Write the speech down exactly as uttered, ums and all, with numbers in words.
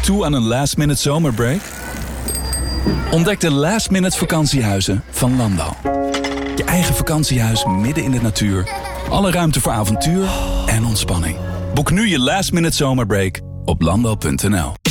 Toe aan een last-minute zomerbreak? Ontdek de last-minute vakantiehuizen van Landal. Je eigen vakantiehuis midden in de natuur. Alle ruimte voor avontuur en ontspanning. Boek nu je last-minute zomerbreak op landal punt n l.